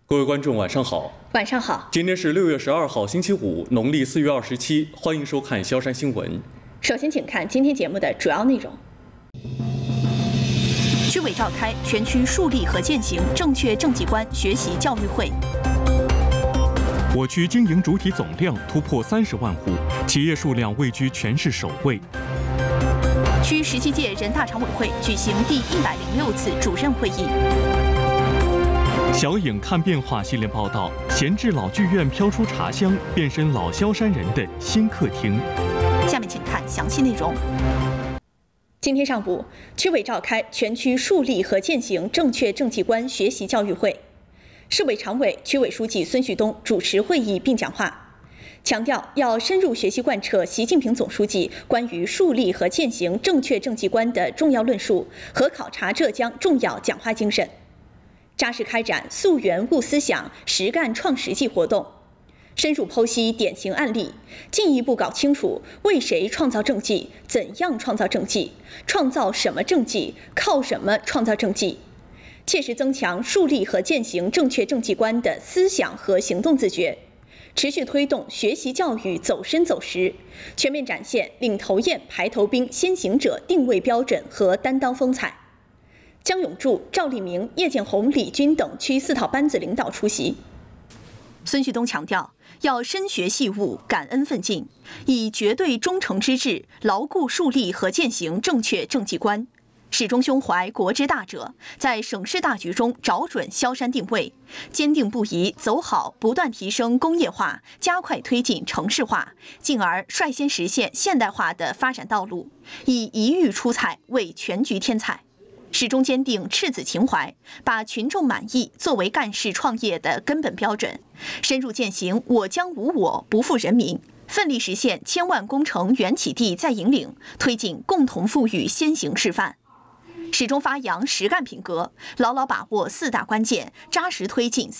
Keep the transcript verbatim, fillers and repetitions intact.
各位观众，晚上好。 晚上好。 今天是六月十二号，星期五，农历四月二十七。欢迎收看萧山新闻。 首先，请看今天节目的主要内容。 区委召开全区树立和践行正确政绩观学习教育会。 我区经营主体总量突破三十万户，企业数量位居全市首位。 区十七届人大常委会举行第一百零六次主任会议。 小影看变化系列报道：闲置老剧院飘出茶香，变身老萧山人的新客厅。 下面请看详细内容。 今天上午，区委召开全区树立和践行正确政绩观学习教育会，市委常委、区委书记孙旭东主持会议并讲话，强调要深入学习贯彻习近平总书记关于树立和践行正确政绩观的重要论述和考察浙江重要讲话精神，扎实开展溯源悟思想、实干创实际活动，深入剖析典型案例，进一步搞清楚为谁创造政绩、怎样创造政绩、创造什么政绩、靠什么创造政绩，切实增强树立和践行正确政绩观的思想和行动自觉，持续推动学习教育走深走实，全面展现领头雁、排头兵、先行者定位标准和担当风采。江永柱、赵立明、叶建红、李军等区四套班子领导出席。 孙旭东强调，要深学细悟、感恩奋进，以绝对忠诚之志，牢固树立和践行正确政绩观，始终胸怀国之大者，在省市大局中找准萧山定位，坚定不移走好不断提升工业化、加快推进城市化，进而率先实现现代化的发展道路，以一遇出彩为全局添彩。始终坚定赤子情怀，把群众满意作为干事创业的根本标准，深入践行我将无我不负人民，奋力实现千万工程缘起地再引领，推进共同富裕先行示范。始终发扬实干品格，牢牢把握四大关键，扎实推进